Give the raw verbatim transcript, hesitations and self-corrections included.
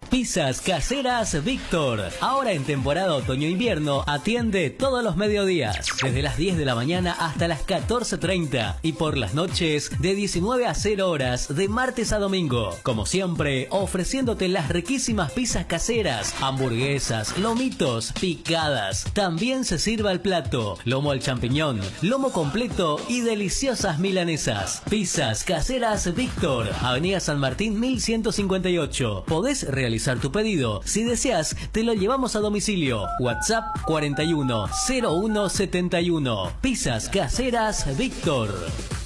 Pizzas Caseras Víctor. Ahora en temporada otoño-invierno atiende todos los mediodías, desde las diez de la mañana hasta las catorce treinta y por las noches de diecinueve a cero horas de martes a domingo. Como siempre, ofreciéndote las riquísimas pizzas caseras, hamburguesas, lomitos, picadas. También se sirve al plato, lomo al champiñón, lomo completo y deliciosas milanesas. Pizzas Caseras Víctor, Avenida San Martín mil ciento cincuenta y ocho. Podés realizar tu pedido. Si deseas, te lo llevamos a domicilio. WhatsApp cuarenta y uno cero uno setenta y uno. Pizzas Caseras Víctor.